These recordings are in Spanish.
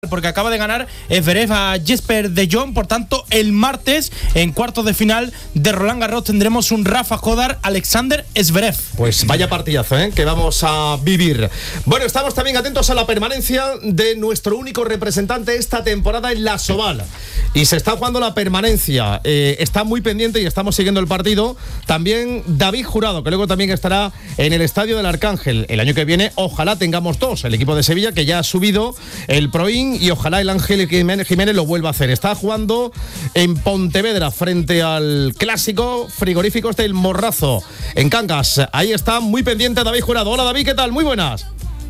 porque acaba de ganar Zverev a Jesper de Jong. Por tanto, el martes, en cuartos de final de Roland Garros, tendremos un Rafa Kodar Alexander Zverev. Pues vaya partidazo, que vamos a vivir. Bueno, estamos también atentos a la permanencia de nuestro único representante esta temporada en la Soval. Y se está jugando la permanencia. Está muy pendiente y estamos siguiendo el partido. También David Jurado, que luego también estará en el Estadio del Arcángel. El año que viene, ojalá tengamos dos. El equipo de Sevilla, que ya ha subido el Proin, y ojalá el Ángel Jiménez lo vuelva a hacer. Está jugando en Pontevedra frente al clásico Frigoríficos del Morrazo en Cangas. Ahí está muy pendiente David Jurado. Hola David, ¿qué tal? Muy buenas.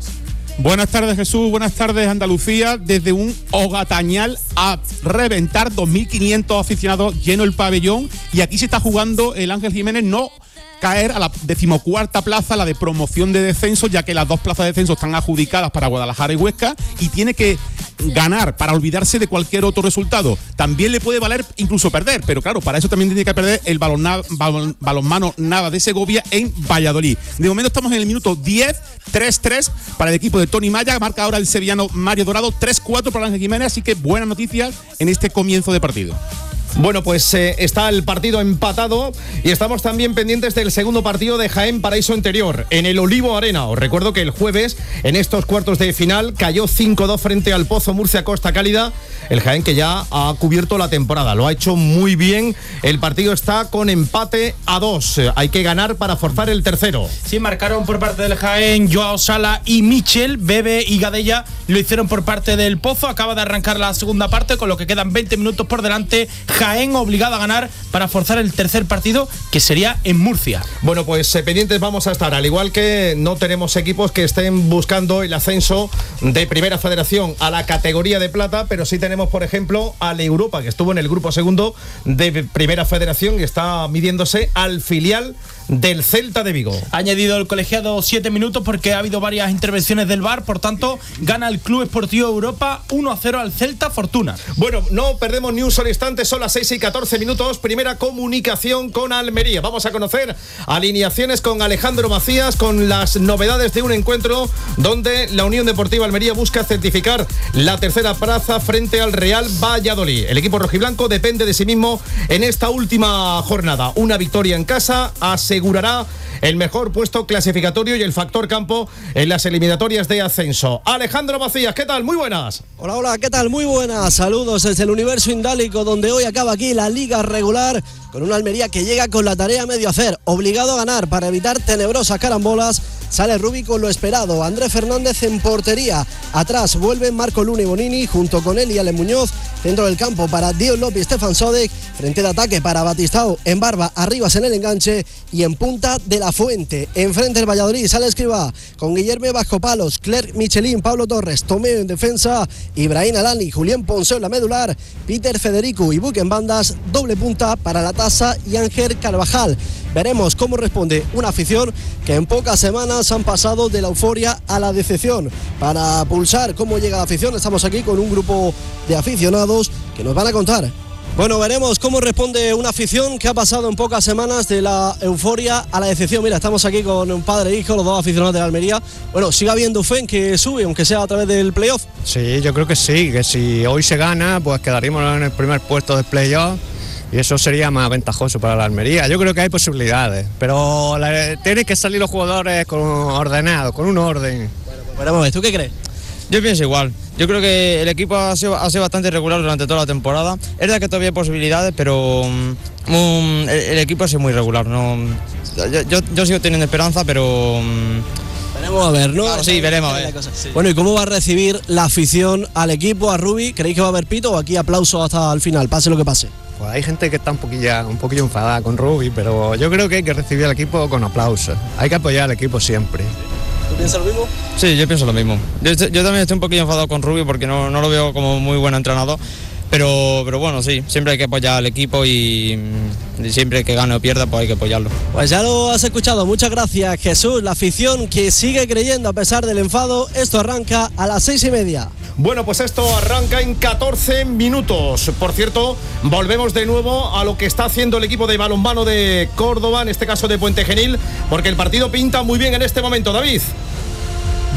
Buenas tardes, Jesús, buenas tardes, Andalucía. Desde un Ogatañal a reventar, 2.500 aficionados, lleno el pabellón, y aquí se está jugando el Ángel Jiménez no caer a la 14ª plaza, la de promoción de descenso, ya que las dos plazas de descenso están adjudicadas para Guadalajara y Huesca, y tiene que ganar para olvidarse de cualquier otro resultado. También le puede valer incluso perder, pero claro, para eso también tiene que perder el balonmano Nava de Segovia en Valladolid. De momento estamos en el minuto 10, 3-3 para el equipo de Tony Maya, marca ahora el sevillano Mario Dorado, 3-4 para Ángel Jiménez, así que buenas noticias en este comienzo de partido. Bueno, pues está el partido empatado y estamos también pendientes del segundo partido de Jaén Paraíso Interior en el Olivo Arena. Os recuerdo que el jueves, en estos cuartos de final, cayó 5-2 frente al Pozo Murcia Costa Cálida. El Jaén, que ya ha cubierto la temporada, lo ha hecho muy bien. El partido está con empate a 2. Hay que ganar para forzar el tercero. Sí, marcaron por parte del Jaén Joao Sala y Michel. Bebe y Gadella lo hicieron por parte del Pozo. Acaba de arrancar la segunda parte, con lo que quedan 20 minutos por delante. Jaén obligado a ganar para forzar el tercer partido, que sería en Murcia. Bueno, pues pendientes vamos a estar, al igual que no tenemos equipos que estén buscando el ascenso de Primera Federación a la categoría de plata, pero sí tenemos, por ejemplo, al Europa, que estuvo en el grupo segundo de Primera Federación y está midiéndose al filial del Celta de Vigo. Ha añadido el colegiado 7 minutos porque ha habido varias intervenciones del VAR. Por tanto, gana el Club Esportivo Europa 1-0 al Celta Fortuna. Bueno, no perdemos ni un solo instante, son las 6:14 minutos. Primera comunicación con Almería. Vamos a conocer alineaciones con Alejandro Macías, con las novedades de un encuentro donde la Unión Deportiva Almería busca certificar la tercera plaza frente al Real Valladolid. El equipo rojiblanco depende de sí mismo en esta última jornada. Una victoria en casa asegurará el mejor puesto clasificatorio y el factor campo en las eliminatorias de ascenso. Alejandro Macías, ¿qué tal? Muy buenas. Hola, ¿qué tal? Muy buenas. Saludos desde el universo indálico, donde hoy acaba aquí la liga regular, con una Almería que llega con la tarea a medio hacer, obligado a ganar para evitar tenebrosas carambolas. Sale Rubi con lo esperado, Andrés Fernández en portería, atrás vuelven Marco Luna y Bonini, junto con él y Ale Muñoz, centro del campo para Diego López y Stefan Sodek, frente de ataque para Batistao, en Barba, Arribas en el enganche y en punta de la Fuente. Enfrente el Valladolid sale Escribá, con Guillermo Vasco Palos, Clerc Michelin, Pablo Torres, Tomeo en defensa, Ibrahim Alani, Julián Ponce en la medular, Peter Federico y Buque en bandas, doble punta para La Tasa y Ángel Carvajal. Veremos cómo responde una afición que en pocas semanas han pasado de la euforia a la decepción. Para pulsar cómo llega la afición, estamos aquí con un grupo de aficionados que nos van a contar. Bueno, veremos cómo responde una afición que ha pasado en pocas semanas de la euforia a la decepción. Mira, estamos aquí con un padre e hijo, los dos aficionados de la Almería. Bueno, ¿sigue habiendo fe en que sube, aunque sea a través del playoff? Sí, yo creo que sí, que si hoy se gana, pues quedaríamos en el primer puesto del playoff. Y eso sería más ventajoso para la Almería. Yo creo que hay posibilidades, pero tienen que salir los jugadores ordenados, con un orden. Bueno, pues veremos, ¿tú qué crees? Yo pienso igual. Yo creo que el equipo ha sido bastante irregular durante toda la temporada. Es verdad que todavía hay posibilidades, pero el equipo ha sido muy irregular. ¿No? Yo sigo teniendo esperanza, pero... Veremos a ver, ¿no? Claro, sí, veremos a ver. Sí. Bueno, ¿y cómo va a recibir la afición al equipo, a Rubi? ¿Creéis que va a haber pito o aquí aplauso hasta el final, pase lo que pase? Pues hay gente que está un poquillo enfadada con Rubi, pero yo creo que hay que recibir al equipo con aplausos. Hay que apoyar al equipo siempre. ¿Tú piensas lo mismo? Sí, yo pienso lo mismo. Yo también estoy un poquillo enfadado con Rubi porque no lo veo como muy buen entrenador. Pero bueno, sí, siempre hay que apoyar al equipo y siempre que gane o pierda, pues hay que apoyarlo. Pues ya lo has escuchado, muchas gracias Jesús, la afición que sigue creyendo a pesar del enfado. Esto arranca a las 6:30. Bueno, pues esto arranca en 14 minutos. Por cierto, volvemos de nuevo a lo que está haciendo el equipo de balonmano de Córdoba, en este caso de Puente Genil, porque el partido pinta muy bien en este momento, David.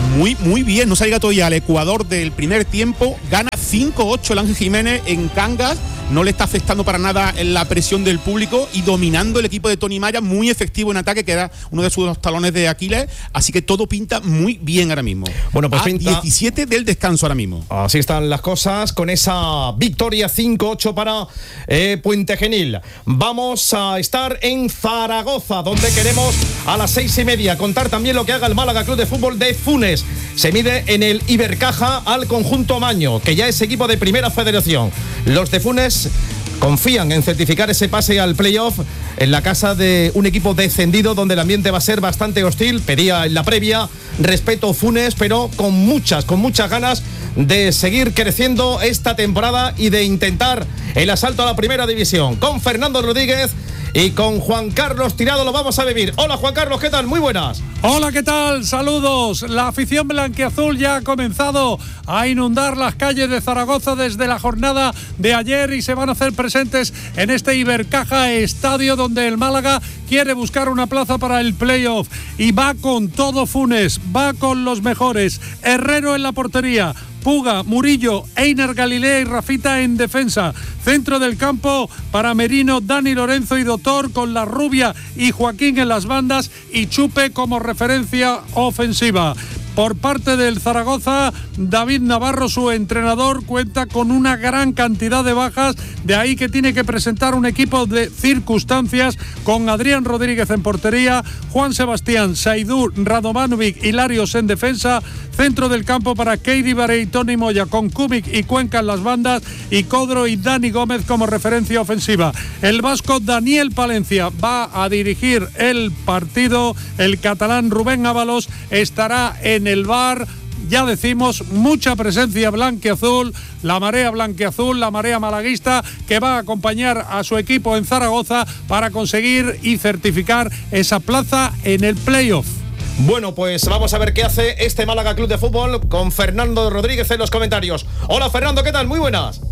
muy bien. No se llega todavía al Ecuador del primer tiempo. Gana 5-8 el Ángel Jiménez en Cangas. No le está afectando para nada en la presión del público y dominando el equipo de Tony Maya, muy efectivo en ataque, que era uno de sus talones de Aquiles. Así que todo pinta muy bien ahora mismo. Bueno, pues pinta 17 del descanso ahora mismo. Así están las cosas con esa victoria 5-8 para Puente Genil. Vamos a estar en Zaragoza, donde queremos a las 6:30 contar también lo que haga el Málaga Club de Fútbol de Funes. Se mide en el Ibercaja al conjunto Maño, que ya es equipo de Primera Federación. Los de Funes confían en certificar ese pase al playoff en la casa de un equipo descendido, donde el ambiente va a ser bastante hostil. Pedía en la previa respeto Funes, pero con muchas ganas de seguir creciendo esta temporada y de intentar el asalto a la Primera División. Con Fernando Rodríguez y con Juan Carlos Tirado lo vamos a vivir. Hola Juan Carlos, ¿qué tal? Muy buenas. Hola, ¿qué tal? Saludos. La afición blanquiazul ya ha comenzado a inundar las calles de Zaragoza desde la jornada de ayer y se van a hacer presentes en este Ibercaja Estadio, donde el Málaga quiere buscar una plaza para el playoff y va con todo Funes, va con los mejores. Herrero en la portería, Puga, Murillo, Einer Galilea y Rafita en defensa. Centro del campo para Merino, Dani Lorenzo y Doctor, con la Rubia y Joaquín en las bandas y Chupe como referencia ofensiva. Por parte del Zaragoza, David Navarro, su entrenador, cuenta con una gran cantidad de bajas, de ahí que tiene que presentar un equipo de circunstancias con Adrián Rodríguez en portería, Juan Sebastián, Saidur, Radovanovic y Larios en defensa, centro del campo para Keidi Baré y Tony Moya, con Kubik y Cuenca en las bandas y Codro y Dani Gómez como referencia ofensiva. El vasco Daniel Palencia va a dirigir el partido, el catalán Rubén Ábalos estará en el bar. Ya decimos, mucha presencia blanquiazul, la marea blanquiazul, la marea malaguista, que va a acompañar a su equipo en Zaragoza para conseguir y certificar esa plaza en el playoff. Bueno, pues vamos a ver qué hace este Málaga Club de Fútbol con Fernando Rodríguez en los comentarios. Hola Fernando, ¿qué tal? Muy buenas.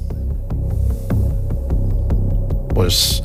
Pues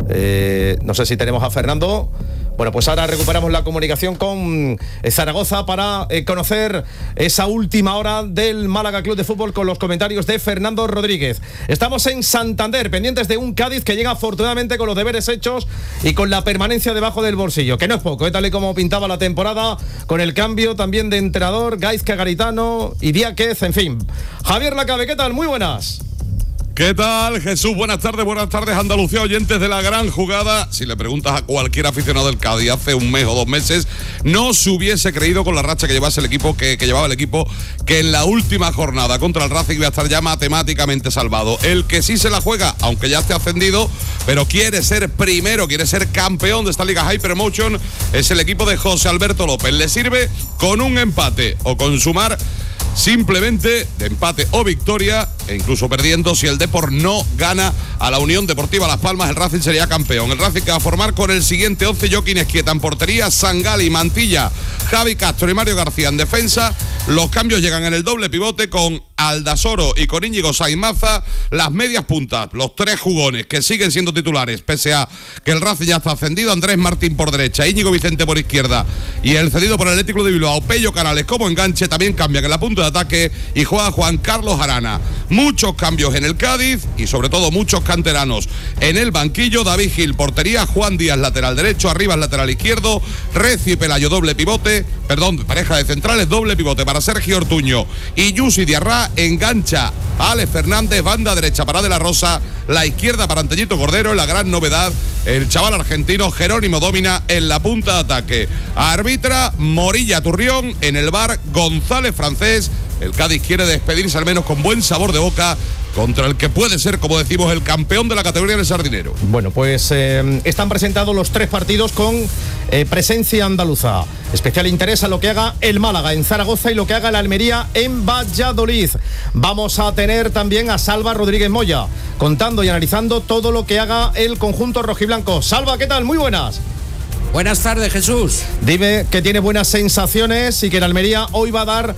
no sé si tenemos a Fernando. Bueno, pues ahora recuperamos la comunicación con Zaragoza para conocer esa última hora del Málaga Club de Fútbol con los comentarios de Fernando Rodríguez. Estamos en Santander, pendientes de un Cádiz que llega afortunadamente con los deberes hechos y con la permanencia debajo del bolsillo, que no es poco, tal y como pintaba la temporada, con el cambio también de entrenador, Gaizka Garitano y Diáquez, en fin. Javier Lacabe, ¿qué tal? Muy buenas. ¿Qué tal, Jesús? Buenas tardes, Andalucía, oyentes de la gran jugada. Si le preguntas a cualquier aficionado del Cádiz hace un mes o 2 meses, no se hubiese creído con la racha que llevase el equipo, que llevaba el equipo, que en la última jornada contra el Racing iba a estar ya matemáticamente salvado. El que sí se la juega, aunque ya esté ascendido, pero quiere ser primero, quiere ser campeón de esta Liga Hypermotion, es el equipo de José Alberto López. Le sirve con un empate o con sumar simplemente de empate o victoria, e incluso perdiendo, si el Depor no gana a la Unión Deportiva Las Palmas, el Racing sería campeón. El Racing que va a formar con el siguiente 11: Joaquín Esquieta en portería, Sangali, Mantilla, Javi Castro y Mario García en defensa. Los cambios llegan en el doble pivote con Aldasoro y con Íñigo Sainz-Maza. Las medias puntas, los 3 jugones que siguen siendo titulares, pese a que el Racing ya está ascendido: Andrés Martín por derecha, Íñigo Vicente por izquierda y el cedido por el Atlético de Bilbao, Pello Canales como enganche. También cambian en la punta de ataque y juega Juan Carlos Arana. Muchos cambios en el Cádiz y sobre todo muchos canteranos. En el banquillo, David Gil, portería, Juan Díaz, lateral derecho, Arribas, lateral izquierdo, Recio y Pelayo, doble pivote, pareja de centrales, doble pivote para Sergio Ortuño y Yusi Diarra. Engancha a Alex Fernández, banda derecha para De la Rosa, la izquierda para Anteñito Cordero. La gran novedad, el chaval argentino Jerónimo Domina en la punta de ataque. Arbitra Morilla Turrión, en el bar González Francés. El Cádiz quiere despedirse al menos con buen sabor de boca contra el que puede ser, como decimos, el campeón de la categoría del Sardinero. Bueno, pues están presentados los 3 partidos con presencia andaluza. Especial interés a lo que haga el Málaga en Zaragoza y lo que haga el Almería en Valladolid. Vamos a tener también a Salva Rodríguez Moya contando y analizando todo lo que haga el conjunto rojiblanco. Salva, ¿qué tal? Muy buenas. Buenas tardes, Jesús. Dime que tiene buenas sensaciones y que el Almería hoy va a dar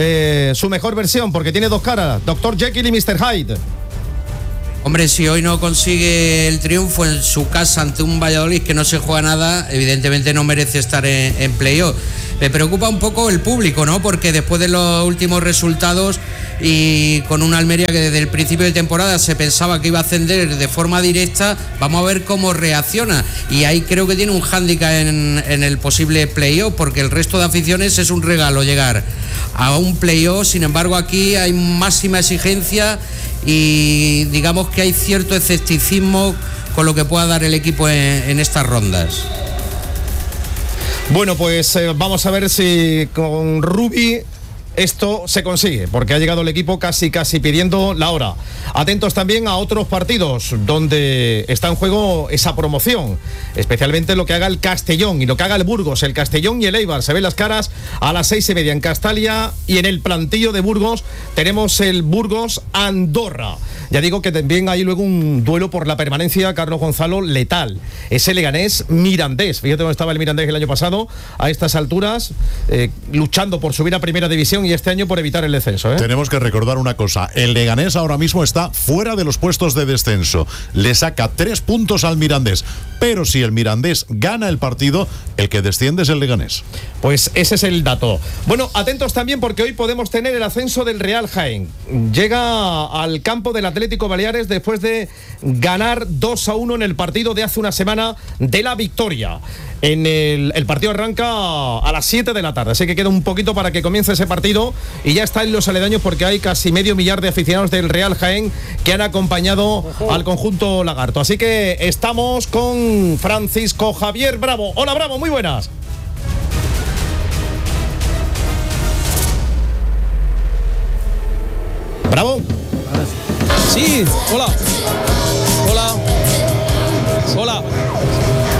su mejor versión, porque tiene 2 caras, Dr. Jekyll y Mr. Hyde. Hombre, si hoy no consigue el triunfo en su casa ante un Valladolid que no se juega nada, evidentemente no merece estar en playoff. Me preocupa un poco el público, ¿no? Porque después de los últimos resultados y con una Almería que desde el principio de temporada se pensaba que iba a ascender de forma directa, vamos a ver cómo reacciona. Y ahí creo que tiene un hándicap en el posible playoff, porque el resto de aficiones es un regalo llegar a un playoff. Sin embargo, aquí hay máxima exigencia y digamos que hay cierto escepticismo con lo que pueda dar el equipo en estas rondas. Bueno, pues vamos a ver si con Rubi esto se consigue, porque ha llegado el equipo casi pidiendo la hora. Atentos también a otros partidos donde está en juego esa promoción, especialmente lo que haga el Castellón y lo que haga el Burgos. El Castellón y el Eibar se ven las caras a las 6:30 en Castalia, y en el plantillo de Burgos tenemos el Burgos-Andorra. Ya digo que también hay luego un duelo por la permanencia, Carlos Gonzalo, letal. Ese Leganés-Mirandés. Fíjate dónde estaba el Mirandés el año pasado, a estas alturas, luchando por subir a Primera División, y este año por evitar el descenso. Tenemos que recordar una cosa: el Leganés ahora mismo está fuera de los puestos de descenso. Le saca 3 puntos al Mirandés. Pero si el Mirandés gana el partido, el que desciende es el Leganés. Pues ese es el dato. Bueno, atentos también, porque hoy podemos tener el ascenso del Real Jaén. Llega al campo del Atlético Baleares después de ganar 2-1 en el partido de hace una semana de la Victoria. El partido arranca a las 7 de la tarde, así que queda un poquito para que comience ese partido, y ya está en los aledaños, porque hay casi medio millar de aficionados del Real Jaén que han acompañado al conjunto lagarto. Así que estamos con Francisco Javier Bravo. Hola, Bravo, muy buenas. Bravo. Sí, hola.